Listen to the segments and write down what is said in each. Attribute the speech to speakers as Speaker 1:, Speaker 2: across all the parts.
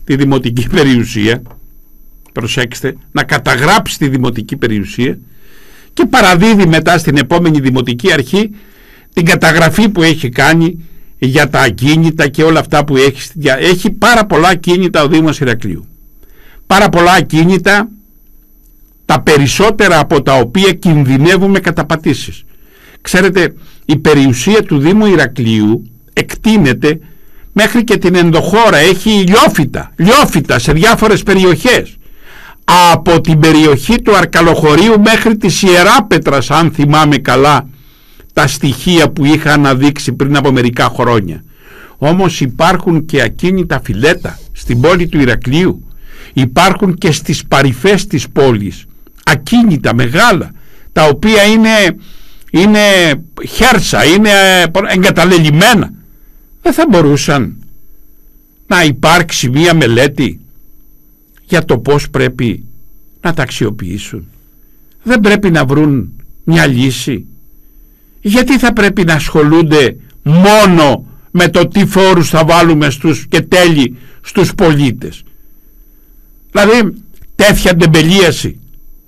Speaker 1: τη δημοτική περιουσία, προσέξτε, να καταγράψει τη δημοτική περιουσία και παραδίδει μετά στην επόμενη δημοτική αρχή την καταγραφή που έχει κάνει για τα ακίνητα και όλα αυτά που έχει. Έχει πάρα πολλά ακίνητα ο Δήμος Ηρακλείου. Πάρα πολλά ακίνητα, τα περισσότερα από τα οποία κινδυνεύουν με καταπατήσεις. Ξέρετε, η περιουσία του Δήμου Ηρακλείου εκτείνεται μέχρι και την ενδοχώρα. Έχει λιόφυτα σε διάφορες περιοχές. Από την περιοχή του Αρκαλοχωρίου μέχρι της Ιεράπετρας, αν θυμάμαι καλά τα στοιχεία που είχα αναδείξει πριν από μερικά χρόνια. Όμως υπάρχουν και ακίνητα φιλέτα στην πόλη του Ηρακλείου. Υπάρχουν και στις παρυφές της πόλης ακίνητα μεγάλα, τα οποία είναι χέρσα, είναι εγκαταλελειμμένα. Δεν θα μπορούσαν να υπάρξει μία μελέτη για το πώς πρέπει να τα αξιοποιήσουν? Δεν πρέπει να βρουν μια λύση? Γιατί θα πρέπει να ασχολούνται μόνο με το τι φόρους θα βάλουμε και τέλη στους πολίτες? Δηλαδή τέτοια ντεμπελίαση,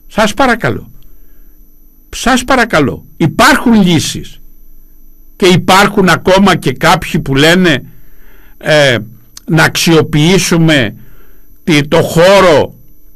Speaker 1: σας παρακαλώ, υπάρχουν λύσεις και υπάρχουν ακόμα και κάποιοι που λένε να αξιοποιήσουμε το χώρο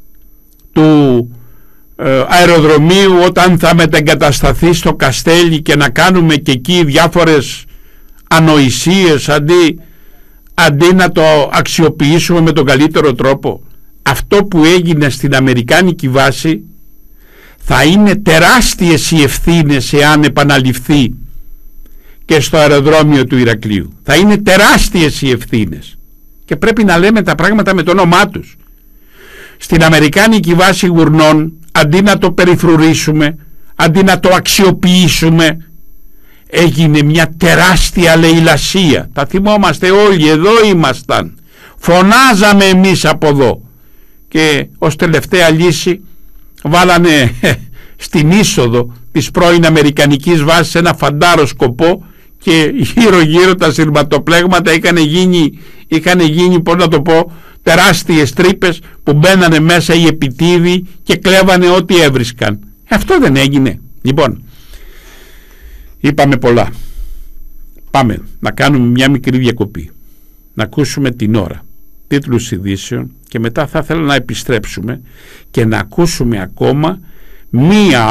Speaker 1: του αεροδρομίου όταν θα μετεγκατασταθεί στο Καστέλι και να κάνουμε και εκεί διάφορες ανοησίες αντί να το αξιοποιήσουμε με τον καλύτερο τρόπο. Αυτό που έγινε στην αμερικάνικη βάση θα είναι τεράστιες οι ευθύνες εάν επαναληφθεί και στο αεροδρόμιο του Ηρακλείου. Θα είναι τεράστιες οι ευθύνες και πρέπει να λέμε τα πράγματα με το όνομά τους. Στην αμερικάνικη βάση Γουρνών, αντί να το περιφρουρήσουμε, αντί να το αξιοποιήσουμε, έγινε μια τεράστια λαιλασία. Τα θυμόμαστε όλοι, εδώ ήμασταν, φωνάζαμε εμείς από εδώ και ως τελευταία λύση βάλανε στην είσοδο της πρώην αμερικανικής βάσης ένα φαντάρο σκοπό και γύρω γύρω τα σειρματοπλέγματα είχαν γίνει, πώς να το πω, τεράστιες τρύπες που μπαίνανε μέσα οι επιτίδιοι και κλέβανε ό,τι έβρισκαν. Αυτό δεν έγινε? Λοιπόν, είπαμε πολλά. Πάμε να κάνουμε μια μικρή διακοπή, να ακούσουμε την ώρα, τίτλους ειδήσεων, και μετά θα ήθελα να επιστρέψουμε και να ακούσουμε ακόμα μία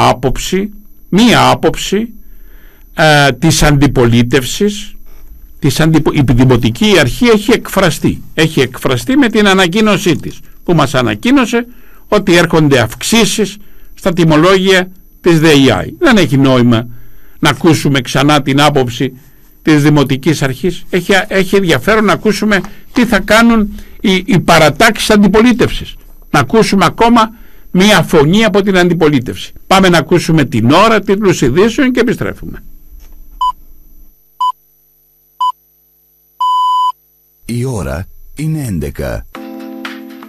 Speaker 1: άποψη της αντιπολίτευσης. Η Δημοτική Αρχή έχει εκφραστεί με την ανακοίνωσή της, που μας ανακοίνωσε ότι έρχονται αυξήσεις στα τιμολόγια της ΔΕΙΑΗ. Δεν έχει νόημα να ακούσουμε ξανά την άποψη της Δημοτικής Αρχής. Έχει ενδιαφέρον να ακούσουμε τι θα κάνουν οι παρατάξεις αντιπολίτευσης. Να ακούσουμε ακόμα μία φωνή από την αντιπολίτευση. Πάμε να ακούσουμε την ώρα, τίτλους ειδήσεων και επιστρέφουμε.
Speaker 2: Η ώρα είναι 11.